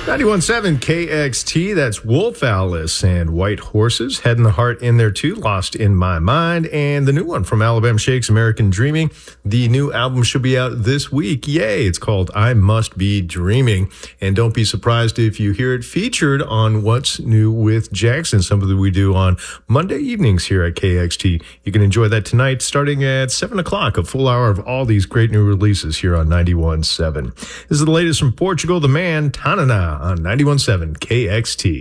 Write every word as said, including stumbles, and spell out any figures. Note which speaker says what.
Speaker 1: ninety-one point seven K X T, that's Wolf Alice and White Horses. Head and the Heart in there too, Lost in My Mind. And the new one from Alabama Shakes, American Dreaming. The new album should be out this week. Yay! It's called I Must Be Dreaming. And don't be surprised if you hear it featured on What's New with Jackson, something that we do on Monday evenings here at K X T. You can enjoy that tonight starting at seven o'clock, a full hour of all these great new releases here on ninety-one point seven. This is the latest from Portugal, the man Tanana on ninety-one point seven K X T.